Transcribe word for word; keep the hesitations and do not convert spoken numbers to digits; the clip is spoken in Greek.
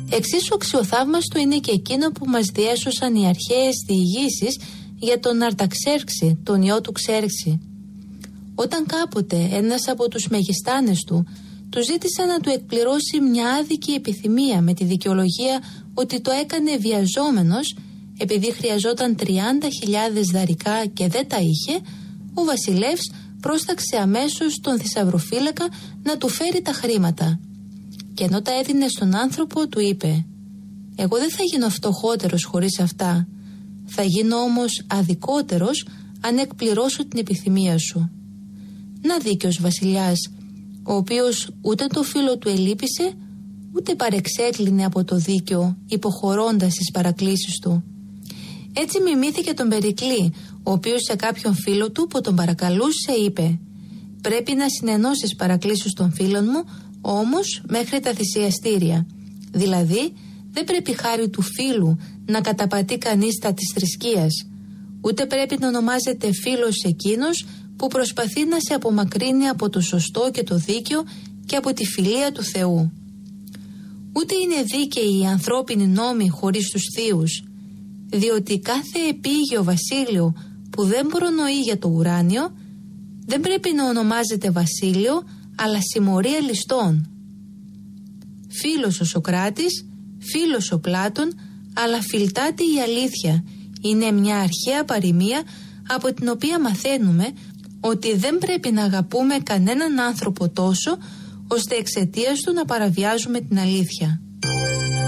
Εξίσου αξιοθαύμαστο είναι και εκείνο που μας διέσωσαν οι αρχαίες διηγήσεις για τον Αρταξέρξη, τον ιό του Ξέρξη. Όταν κάποτε ένας από τους μεγιστάνες του του ζήτησε να του εκπληρώσει μια άδικη επιθυμία με τη δικαιολογία ότι το έκανε βιαζόμενος επειδή χρειαζόταν τριάντα χιλιάδες δαρικά και δεν τα είχε, ο βασιλεύς πρόσταξε αμέσως τον θησαυροφύλακα να του φέρει τα χρήματα. Και ενώ τα έδινε στον άνθρωπο, του είπε: «Εγώ δεν θα γίνω φτωχότερος χωρίς αυτά. Θα γίνω όμως αδικότερος αν εκπληρώσω την επιθυμία σου». Να δίκαιος βασιλιάς, ο οποίος ούτε το φίλο του ελείπησε, ούτε παρεξέκλεινε από το δίκαιο, υποχωρώντας τις παρακλήσεις του. Έτσι μιμήθηκε τον Περικλή, ο οποίος σε κάποιον φίλο του που τον παρακαλούσε είπε: «Πρέπει να συνενώσεις παρακλήσεις των φίλων μου, όμως μέχρι τα θυσιαστήρια. Δηλαδή, δεν πρέπει χάρη του φίλου να καταπατεί κανείς τα της θρησκείας, ούτε πρέπει να ονομάζεται φίλος εκείνος που προσπαθεί να σε απομακρύνει από το σωστό και το δίκαιο και από τη φιλία του Θεού. Ούτε είναι δίκαιοι οι ανθρώπινοι νόμοι χωρίς τους θείους, διότι κάθε επίγειο βασίλειο που δεν προνοεί για το ουράνιο δεν πρέπει να ονομάζεται βασίλειο, αλλά συμμορία ληστών. Φίλος ο Σωκράτης, φίλος ο Πλάτων, αλλά φιλτάτη η αλήθεια είναι μια αρχαία παροιμία από την οποία μαθαίνουμε ότι δεν πρέπει να αγαπούμε κανέναν άνθρωπο τόσο ώστε εξαιτίας του να παραβιάζουμε την αλήθεια.